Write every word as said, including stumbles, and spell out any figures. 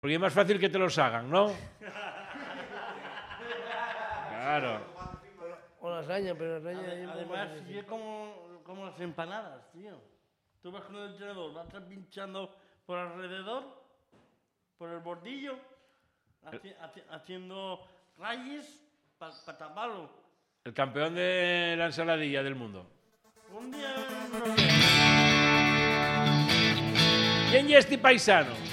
Porque es más fácil que te los hagan, ¿no? Claro. O lasaña, pero lasaña... Ade- Además, sí es como, como las empanadas, tío. Tú vas con el tenedor, vas pinchando por alrededor, por el bordillo, haci- haci- haciendo rayes para pa taparlo. El campeón de la ensaladilla del mundo. Un día... ¿Quién es este paisano?